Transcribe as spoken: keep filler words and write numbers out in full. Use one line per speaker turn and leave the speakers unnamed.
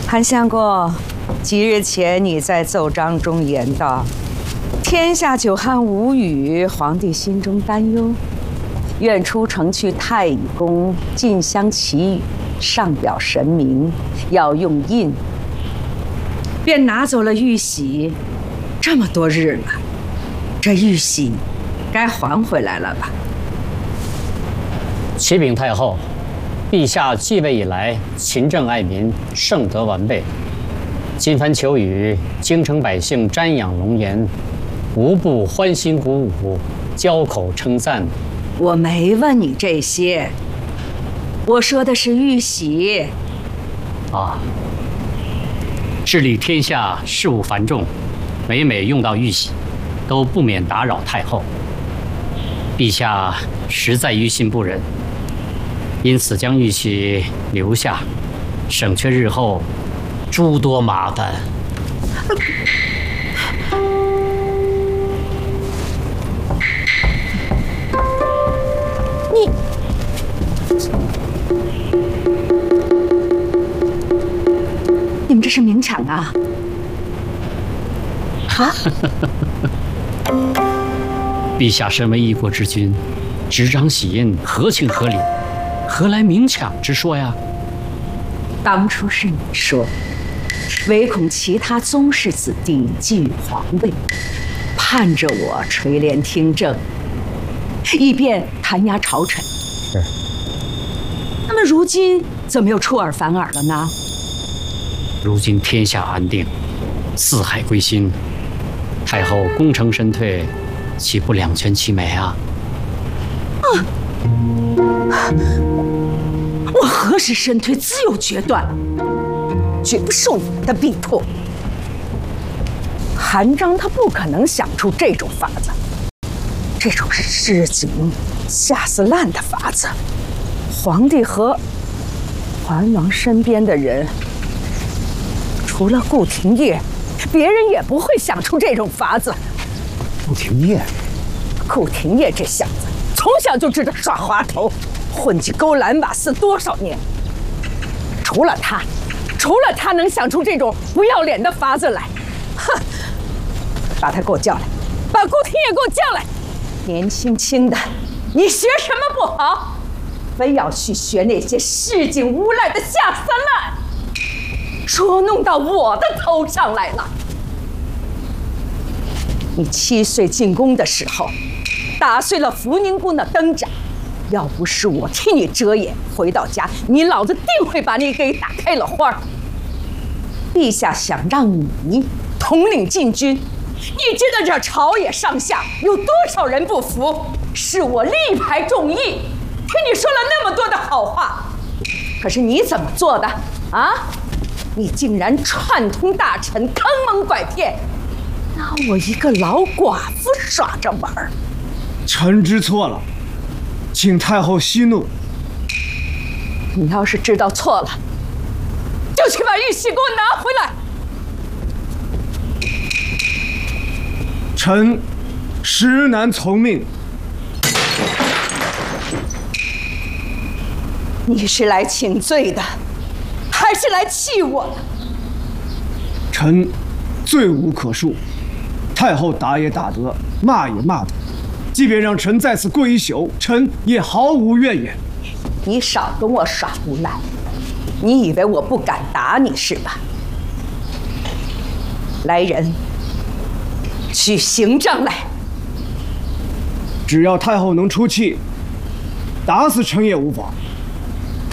韩相公，几日前你在奏章中言道：“天下久旱无雨，皇帝心中担忧，愿出城去太乙宫进香祈雨，上表神明，要用印。”便拿走了玉玺，这么多日了，这玉玺该还回来了吧？
启禀太后，陛下继位以来，勤政爱民，圣德完备。今番求雨，京城百姓瞻仰龙颜，无不欢欣鼓舞，交口称赞。
我没问你这些，我说的是玉玺。
啊，治理天下事务繁重，每每用到玉玺，都不免打扰太后。陛下实在于心不忍，因此将玉玺留下，省却日后诸多麻烦。
你，你们这是明抢啊？啊？
陛下身为一国之君，执掌玺印，合情合理，何来明抢之说呀？
当初是你说，唯恐其他宗室子弟觊觎皇位，盼着我垂帘听政，以便弹压朝臣。
是。
那么如今怎么又出尔反尔了呢？
如今天下安定，四海归心，太后功成身退，岂不两全其美啊？
啊！我何时身退，自有决断，绝不受你们的逼迫。韩章他不可能想出这种法子，这种市井下四滥的法子，皇帝和桓王身边的人，除了顾廷烨，别人也不会想出这种法子。
顾廷烨，
顾廷烨这小子从小就知道耍滑头，混迹勾栏瓦肆多少年。除了他，除了他能想出这种不要脸的法子来，哼！把他给我叫来，把顾廷烨给我叫来。年轻轻的，你学什么不好，非要去学那些市井无赖的下三滥，捉弄到我的头上来了。你七岁进宫的时候，打碎了福宁宫的灯盏，要不是我替你遮掩，回到家你老子定会把你给打开了花。陛下想让你统领禁军，你知道这朝野上下有多少人不服？是我力排众议，替你说了那么多的好话，可是你怎么做的啊？你竟然串通大臣，坑蒙拐骗，拿我一个老寡妇耍着玩儿。
臣知错了，请太后息怒。
你要是知道错了，就去把玉玺给我拿回来。
臣实难从命。
你是来请罪的，还是来气我的？
臣罪无可恕，太后打也打得，骂也骂得，即便让臣在此跪一宿，臣也毫无怨言。
你少跟我耍无赖，你以为我不敢打你是吧？来人，取刑杖来。
只要太后能出气，打死臣也无妨。